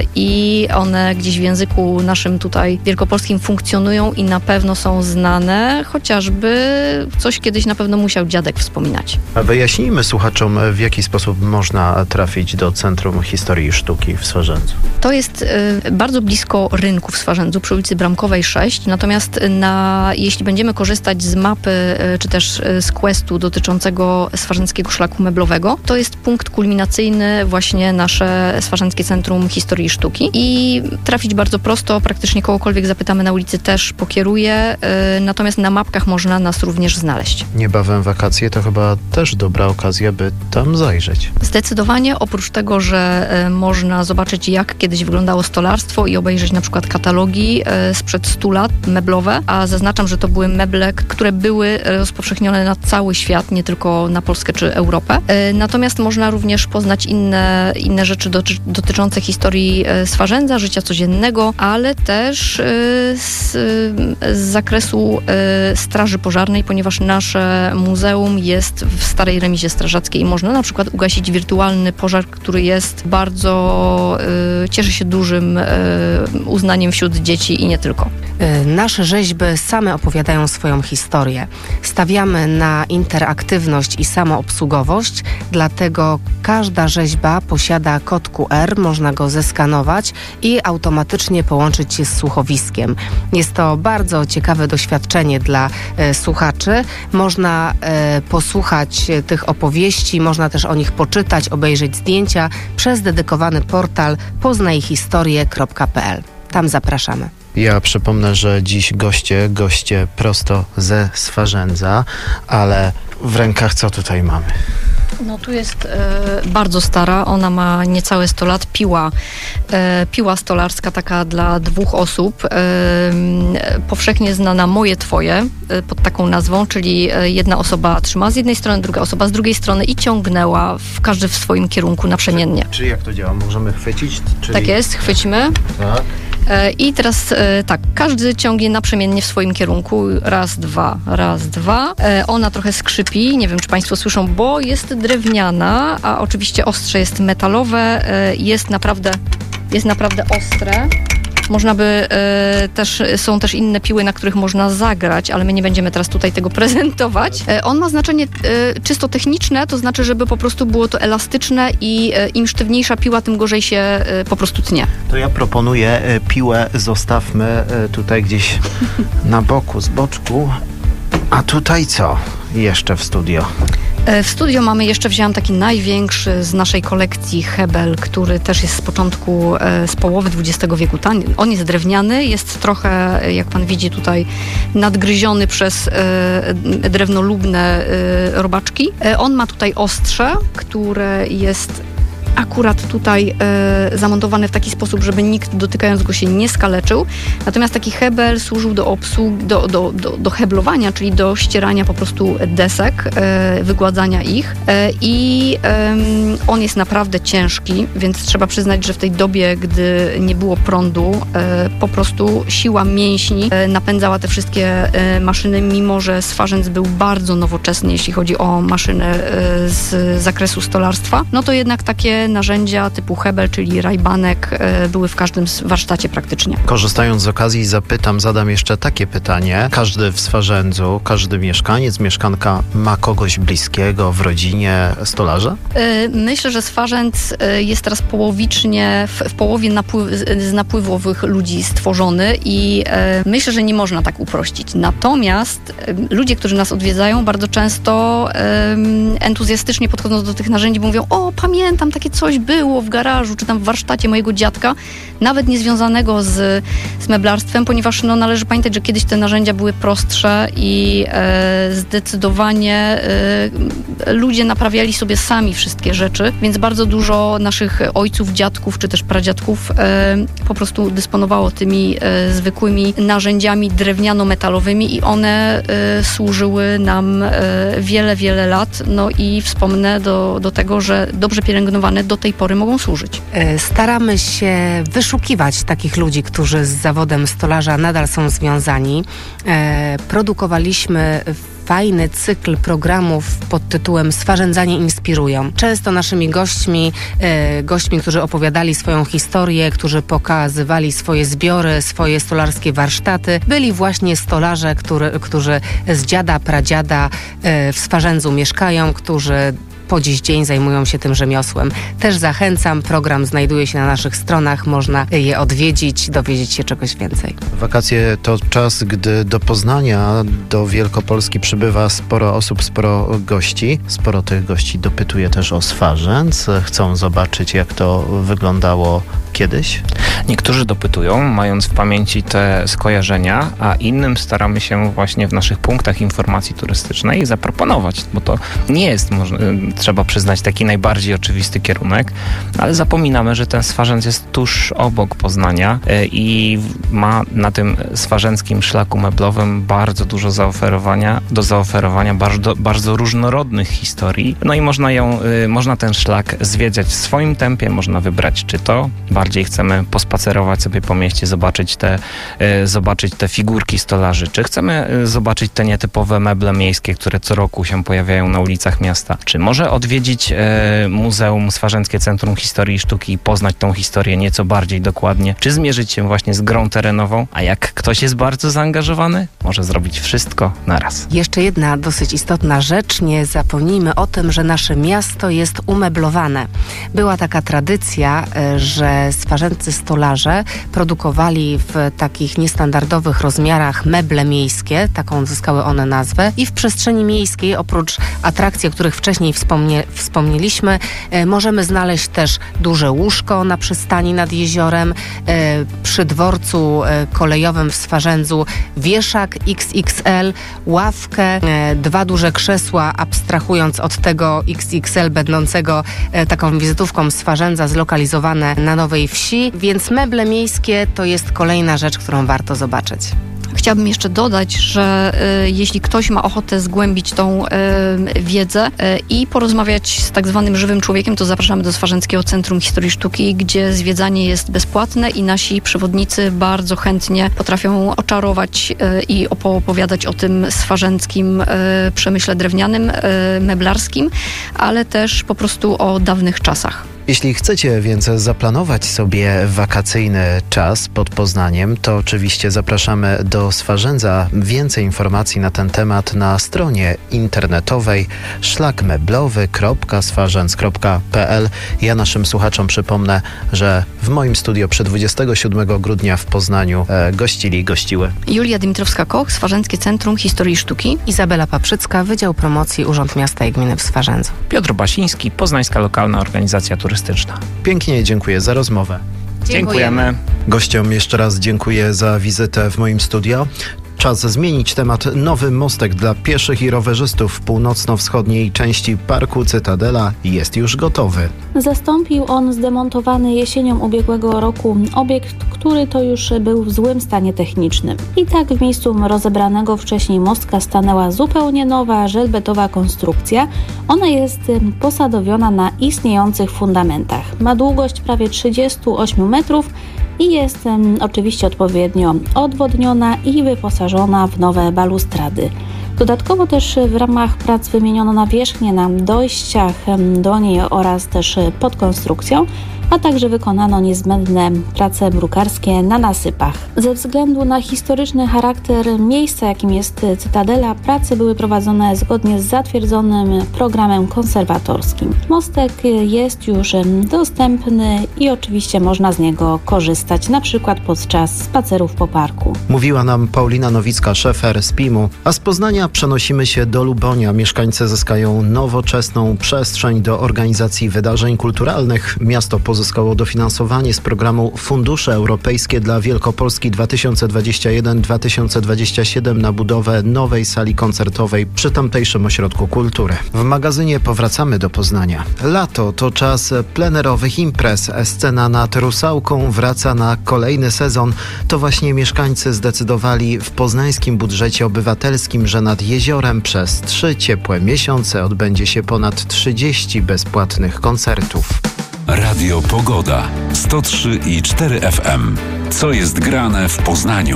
i one gdzieś w języku naszym tutaj wielkopolskim funkcjonują i na pewno są znane, chociażby coś kiedyś na pewno musiał dziadek wspominać. A wyjaśnijmy słuchaczom, w jaki sposób można trafić do Centrum Historii i Sztuki w Swarzędzu. To jest bardzo blisko rynku w Swarzędzu, przy ulicy Bramkowej 6, natomiast jeśli będziemy korzystać z mapy, czy też z questu dotyczącego Swarzędzkiego Szlaku Meblowego, to jest punkt kulminacyjny właśnie nasze Swarzędzkie Centrum Historii i Sztuki i trafić bardzo prosto, praktycznie kogokolwiek zapytamy na ulicy też pokieruje, natomiast na mapkach można nas również znaleźć. Niebawem wakacje, to chyba też dobra okazja, by tam zajrzeć. Zdecydowanie, oprócz tego, że można zobaczyć, jak kiedyś wyglądało stolarstwo i obejrzeć na przykład katalogi sprzed 100 lat meblowe, a zaznaczam, że to były meble, które były rozpowszechnione na cały świat, nie tylko na Polskę czy Europę. Natomiast można również poznać inne rzeczy dotyczące historii Swarzędza, życia codziennego, ale też z zakresu straży pożarnej, ponieważ nasze muzeum jest w starej remizie strażackiej i można na przykład ugasić wirtualny pożar, który jest bardzo, cieszy się dużym uznaniem wśród dzieci i nie tylko. Nasze rzeźby same opowiadają swoją historię. Stawiamy na interaktywność i samoobsługowość, dlatego każda rzeźba posiada kod QR, można go zeskanować i automatycznie połączyć się z słuchowiskiem. Jest to bardzo ciekawe doświadczenie dla słuchaczy. Można posłuchać tych opowieści, można też o nich poczytać, obejrzeć zdjęcia przez dedykowany portal poznajhistorie.pl. Tam zapraszamy. Ja przypomnę, że dziś goście prosto ze Swarzędza, ale w rękach co tutaj mamy? No tu jest bardzo stara, ona ma niecałe 100 lat, piła stolarska taka dla 2 osób, powszechnie znana Moje Twoje pod taką nazwą, czyli jedna osoba trzyma z jednej strony, druga osoba z drugiej strony i ciągnęła każdy w swoim kierunku naprzemiennie. Czy jak to działa? Możemy chwycić? Czyli... Tak jest, chwyćmy. Tak. I teraz tak, każdy ciągnie naprzemiennie w swoim kierunku. Raz, dwa. Ona trochę skrzypi, nie wiem, czy Państwo słyszą, bo jest drewniana, a oczywiście ostrze jest metalowe, jest naprawdę ostre. Można by są też inne piły, na których można zagrać, ale my nie będziemy teraz tutaj tego prezentować. On ma znaczenie czysto techniczne, to znaczy, żeby po prostu było to elastyczne i im sztywniejsza piła, tym gorzej się po prostu tnie. To ja proponuję piłę zostawmy tutaj gdzieś na boku, z boczku. A tutaj co jeszcze w studio? W studio wzięłam taki największy z naszej kolekcji hebel, który też jest z połowy XX wieku. On jest drewniany, jest trochę, jak pan widzi tutaj, nadgryziony przez drewnolubne robaczki. On ma tutaj ostrze, które jest akurat tutaj zamontowane w taki sposób, żeby nikt dotykając go się nie skaleczył. Natomiast taki hebel służył do obsługi, do heblowania, czyli do ścierania po prostu desek, wygładzania ich. I on jest naprawdę ciężki, więc trzeba przyznać, że w tej dobie, gdy nie było prądu, po prostu siła mięśni napędzała te wszystkie maszyny, mimo że swarzędz był bardzo nowoczesny, jeśli chodzi o maszyny z zakresu stolarstwa. No to jednak takie narzędzia typu hebel, czyli rajbanek były w każdym warsztacie praktycznie. Korzystając z okazji zadam jeszcze takie pytanie. Każdy w Swarzędzu, każdy mieszkaniec, mieszkanka ma kogoś bliskiego w rodzinie stolarza? Myślę, że Swarzędz jest teraz połowicznie, w połowie z napływowych ludzi stworzony i myślę, że nie można tak uprościć. Natomiast ludzie, którzy nas odwiedzają, bardzo często entuzjastycznie podchodząc do tych narzędzi mówią: o, pamiętam, takie coś było w garażu, czy tam w warsztacie mojego dziadka, nawet niezwiązanego z meblarstwem, ponieważ należy pamiętać, że kiedyś te narzędzia były prostsze i zdecydowanie ludzie naprawiali sobie sami wszystkie rzeczy, więc bardzo dużo naszych ojców, dziadków, czy też pradziadków po prostu dysponowało tymi zwykłymi narzędziami drewniano-metalowymi i one służyły nam wiele, wiele lat. No i wspomnę do tego, że dobrze pielęgnowane do tej pory mogą służyć. Staramy się wyszukiwać takich ludzi, którzy z zawodem stolarza nadal są związani. Produkowaliśmy fajny cykl programów pod tytułem Swarzędzanie inspirują. Często naszymi gośćmi, którzy opowiadali swoją historię, którzy pokazywali swoje zbiory, swoje stolarskie warsztaty, byli właśnie stolarze, którzy z dziada, pradziada w Swarzędzu mieszkają, którzy po dziś dzień zajmują się tym rzemiosłem. Też zachęcam, program znajduje się na naszych stronach, można je odwiedzić, dowiedzieć się czegoś więcej. Wakacje to czas, gdy do Poznania, do Wielkopolski przybywa sporo osób, sporo gości. Sporo tych gości dopytuje też o Swarzędz. Chcą zobaczyć, jak to wyglądało kiedyś? Niektórzy dopytują, mając w pamięci te skojarzenia, a innym staramy się właśnie w naszych punktach informacji turystycznej zaproponować, bo to nie jest, trzeba przyznać, taki najbardziej oczywisty kierunek, ale zapominamy, że ten Swarzędz jest tuż obok Poznania i ma na tym swarzędzkim szlaku meblowym bardzo dużo do zaoferowania bardzo różnorodnych historii. No i można ten szlak zwiedzać w swoim tempie, można wybrać, czy to bardziej chcemy pospacerować sobie po mieście, zobaczyć te figurki stolarzy, czy chcemy zobaczyć te nietypowe meble miejskie, które co roku się pojawiają na ulicach miasta, czy może odwiedzić Muzeum Swarzędzkie Centrum Historii i Sztuki i poznać tą historię nieco bardziej dokładnie, czy zmierzyć się właśnie z grą terenową, a jak ktoś jest bardzo zaangażowany, może zrobić wszystko naraz. Jeszcze jedna dosyć istotna rzecz, nie zapomnijmy o tym, że nasze miasto jest umeblowane. Była taka tradycja, że swarzędcy stolarze produkowali w takich niestandardowych rozmiarach meble miejskie, taką zyskały one nazwę, i w przestrzeni miejskiej, oprócz atrakcji, o których wcześniej wspomnieliśmy, możemy znaleźć też duże łóżko na przystani nad jeziorem, przy dworcu kolejowym w Swarzędzu wieszak XXL, ławkę, 2 duże krzesła, abstrahując od tego XXL będącego taką wizytówką Swarzędza, zlokalizowane na Nowej Wsi, więc meble miejskie to jest kolejna rzecz, którą warto zobaczyć. Chciałabym jeszcze dodać, że jeśli ktoś ma ochotę zgłębić tą wiedzę i porozmawiać z tak zwanym żywym człowiekiem, to zapraszamy do Swarzędzkiego Centrum Historii i Sztuki, gdzie zwiedzanie jest bezpłatne i nasi przewodnicy bardzo chętnie potrafią oczarować i opowiadać o tym swarzędzkim przemyśle drewnianym, meblarskim, ale też po prostu o dawnych czasach. Jeśli chcecie więc zaplanować sobie wakacyjny czas pod Poznaniem, to oczywiście zapraszamy do Swarzędza. Więcej informacji na ten temat na stronie internetowej szlakmeblowy.swarzędz.pl. Ja naszym słuchaczom przypomnę, że w moim studio przy 27 grudnia w Poznaniu gościły Julia Dymitrowska-Koch, Swarzędzkie Centrum Historii i Sztuki. Izabela Paprzycka, Wydział Promocji Urząd Miasta i Gminy w Swarzędzu. Piotr Basiński, Poznańska Lokalna Organizacja Turystyczna. Pięknie dziękuję za rozmowę. Dziękujemy. Gościom jeszcze raz dziękuję za wizytę w moim studio. Czas zmienić temat. Nowy mostek dla pieszych i rowerzystów w północno-wschodniej części Parku Cytadela jest już gotowy. Zastąpił on zdemontowany jesienią ubiegłego roku obiekt, który to już był w złym stanie technicznym. I tak w miejscu rozebranego wcześniej mostka stanęła zupełnie nowa, żelbetowa konstrukcja. Ona jest posadowiona na istniejących fundamentach. Ma długość prawie 38 metrów i jest oczywiście odpowiednio odwodniona i wyposażona w nowe balustrady. Dodatkowo też w ramach prac wymieniono nawierzchnię na dojściach do niej oraz też pod konstrukcją, a także wykonano niezbędne prace brukarskie na nasypach. Ze względu na historyczny charakter miejsca, jakim jest Cytadela, prace były prowadzone zgodnie z zatwierdzonym programem konserwatorskim. Mostek jest już dostępny i oczywiście można z niego korzystać, na przykład podczas spacerów po parku. Mówiła nam Paulina Nowicka-Szefer z PIM-u, a z Poznania przenosimy się do Lubonia. Mieszkańcy zyskają nowoczesną przestrzeń do organizacji wydarzeń kulturalnych. Miasto pozyskało dofinansowanie z programu Fundusze Europejskie dla Wielkopolski 2021-2027 na budowę nowej sali koncertowej przy tamtejszym ośrodku kultury. W magazynie powracamy do Poznania. Lato to czas plenerowych imprez. Scena nad Rusałką wraca na kolejny sezon. To właśnie mieszkańcy zdecydowali w poznańskim budżecie obywatelskim, że nad jeziorem przez 3 ciepłe miesiące odbędzie się ponad 30 bezpłatnych koncertów. Radio Pogoda 103,4 FM. Co jest grane w Poznaniu?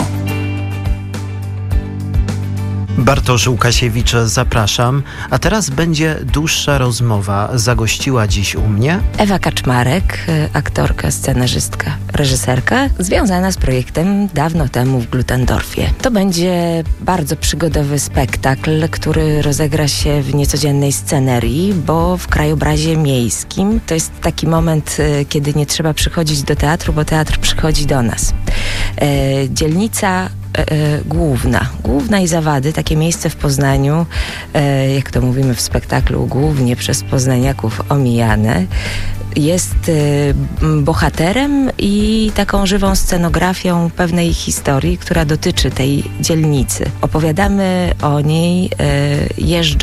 Bartosz Łukasiewicz, zapraszam. A teraz będzie dłuższa rozmowa. Zagościła dziś u mnie Ewa Kaczmarek, aktorka, scenarzystka, reżyserka, związana z projektem dawno temu w Glutendorfie. To będzie bardzo przygodowy spektakl, który rozegra się w niecodziennej scenerii, bo w krajobrazie miejskim. To jest taki moment, kiedy nie trzeba przychodzić do teatru, bo teatr przychodzi do nas. Dzielnica Główna i Zawady, takie miejsce w Poznaniu, jak to mówimy w spektaklu, głównie przez poznaniaków omijane, jest bohaterem i taką żywą scenografią pewnej historii, która dotyczy tej dzielnicy. Opowiadamy o niej jeżdżąc